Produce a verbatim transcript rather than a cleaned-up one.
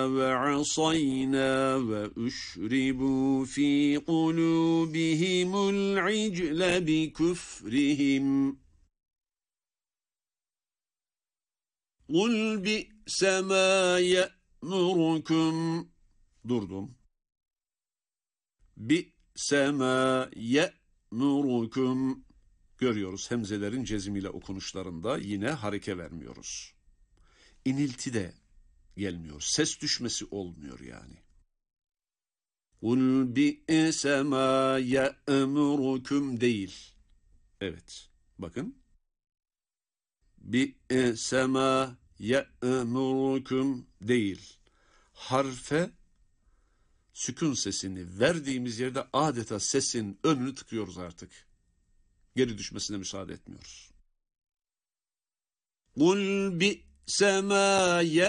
وعصينا وأشربوا في قلوبهم العجل بكفرهم قل بئس ما يأمركم durdum. بئس ما يأمركم görüyoruz hemzelerin cezimiyle okunuşlarında yine hareke vermiyoruz. İnilti de gelmiyor. Ses düşmesi olmuyor yani. قُلْ بِئْسَ مَا يَأْمُرُكُمْ değil. Evet. Bakın. بِئْسَ مَا يَأْمُرُكُمْ değil. Harfe sükun sesini verdiğimiz yerde adeta sesin önünü tıkıyoruz artık. Geri düşmesine müsaade etmiyoruz. قُلْ بِئْسَ مَا